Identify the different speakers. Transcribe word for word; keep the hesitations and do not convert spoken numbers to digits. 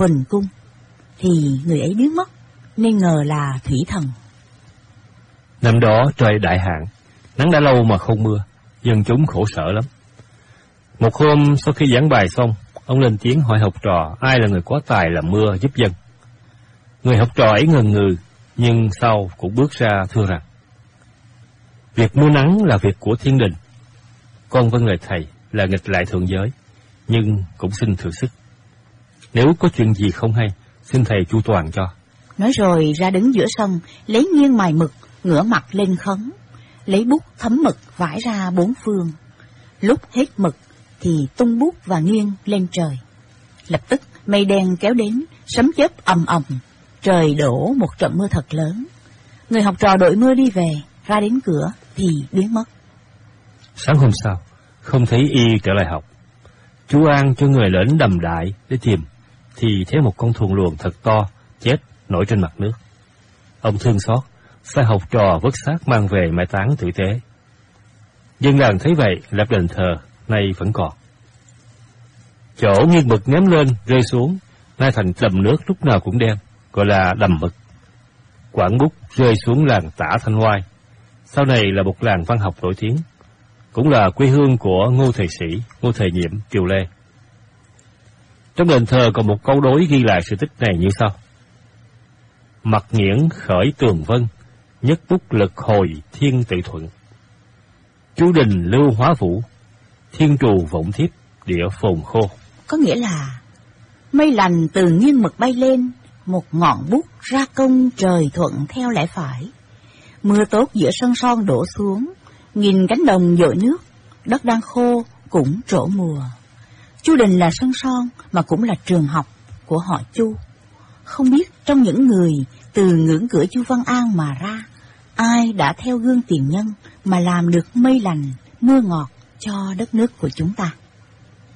Speaker 1: Huỳnh Cung, thì người ấy biến mất, nên ngờ là thủy thần.
Speaker 2: Năm đó trời đại hạn, nắng đã lâu mà không mưa, dân chúng khổ sở lắm. Một hôm sau khi giảng bài xong, ông lên tiếng hỏi học trò ai là người có tài làm mưa giúp dân. Người học trò ấy ngần ngừ, nhưng sau cũng bước ra thưa rằng: việc mưa nắng là việc của thiên đình. Con vâng lời thầy là nghịch lại thượng giới, nhưng cũng xin thử sức. Nếu có chuyện gì không hay, xin thầy chu toàn cho.
Speaker 1: Nói rồi ra đứng giữa sân, lấy nghiêng mài mực, ngửa mặt lên khấn, lấy bút thấm mực vải ra bốn phương. Lúc hết mực thì tung bút và nghiêng lên trời. Lập tức mây đen kéo đến, sấm chớp ầm ầm, trời đổ một trận mưa thật lớn. Người học trò đội mưa đi về, ra đến cửa thì biến mất.
Speaker 2: Sáng hôm sau, không thấy y trở lại học. Chú An cho người lệnh đầm đại để tìm, thì thấy một con thuyền luồng thật to chết nổi trên mặt nước. Ông thương xót, sai học trò vớt xác mang về mai táng tử tế. Dân làng thấy vậy lập đền thờ, nay vẫn còn. Chỗ nghiêng mực ném lên rơi xuống, nay thành đầm nước lúc nào cũng đen, gọi là đầm mực. Quảng bút rơi xuống làng Tả Thanh Oai, sau này là một làng văn học nổi tiếng, cũng là quê hương của Ngô Thầy Sĩ, Ngô Thầy Nhiệm, Kiều Lê. Trong đền thờ còn một câu đối ghi lại sự tích này như sau: mặt nghiễn khởi tường vân, nhất bút lực hồi thiên tự thuận. Chú đình lưu hóa vũ, thiên trù vọng thiếp, địa phồn khô.
Speaker 1: Có nghĩa là mây lành từ nghiêng mực bay lên, một ngọn bút ra công trời thuận theo lẽ phải. Mưa tốt giữa sân son đổ xuống, nghìn cánh đồng dội nước, đất đang khô cũng trổ mùa. Chu đình là sân son mà cũng là trường học của họ Chu. Không biết trong những người từ ngưỡng cửa Chu Văn An mà ra, ai đã theo gương tiền nhân mà làm được mây lành, mưa ngọt cho đất nước của chúng ta.